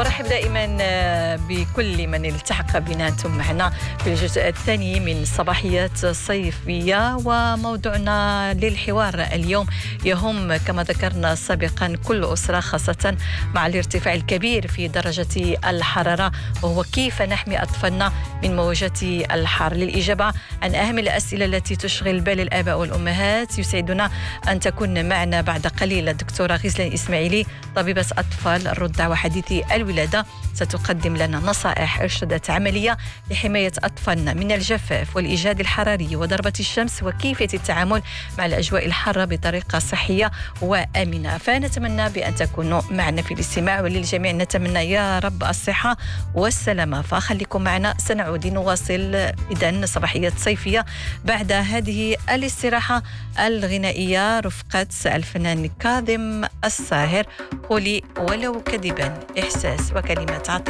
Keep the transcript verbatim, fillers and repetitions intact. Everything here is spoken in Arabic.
أرحب دائما بكل من التحق بنا أنتم معنا في الجزء الثاني من صباحيات صيفية، وموضوعنا للحوار اليوم يهم كما ذكرنا سابقا كل أسرة، خاصة مع الارتفاع الكبير في درجة الحرارة، وهو كيف نحمي أطفالنا من موجات الحر. للإجابة عن أهم الأسئلة التي تشغل بال الآباء والأمهات يسعدنا أن تكون معنا بعد قليل الدكتورة غزلان إسماعيلي، طبيبة أطفال الرضع وحديثي الولادة، ستقدم لنا نصائح إرشادات عملية لحماية أطفالنا من الجفاف والإجهاد الحراري وضربة الشمس، وكيفية التعامل مع الأجواء الحارة بطريقة صحية وآمنة. فنتمنى بأن تكونوا معنا في الاستماع، وللجميع نتمنى يا رب الصحة والسلامة. فخليكم معنا، سنعود نواصل إذن صباحيات صيفية بعد هذه الاستراحة الغنائية رفقة الفنان كاظم الساهر. قولي ولو كذبا، إحساس وكلمات عاطفة.